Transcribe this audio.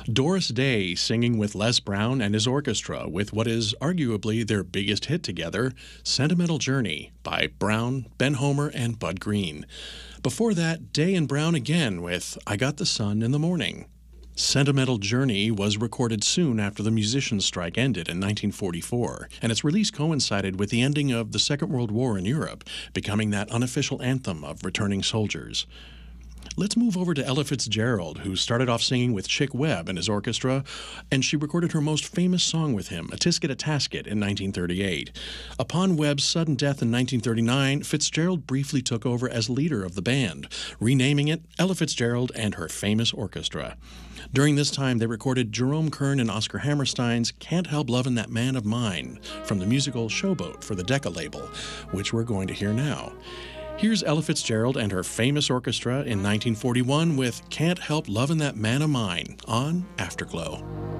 Doris Day singing with Les Brown and his orchestra with what is arguably their biggest hit together, Sentimental Journey by Brown, Ben Homer, and Bud Green. Before that, Day and Brown again with I Got the Sun in the Morning. Sentimental Journey was recorded soon after the musicians' strike ended in 1944, and its release coincided with the ending of the Second World War in Europe, becoming that unofficial anthem of returning soldiers. Let's move over to Ella Fitzgerald, who started off singing with Chick Webb and his orchestra, and she recorded her most famous song with him, A Tisket a Tasket, in 1938. Upon Webb's sudden death in 1939, Fitzgerald briefly took over as leader of the band, renaming it Ella Fitzgerald and Her Famous Orchestra. During this time, they recorded Jerome Kern and Oscar Hammerstein's Can't Help Lovin' That Man of Mine from the musical Showboat for the Decca label, which we're going to hear now. Here's Ella Fitzgerald and her famous orchestra in 1941 with Can't Help Lovin' That Man of Mine on Afterglow.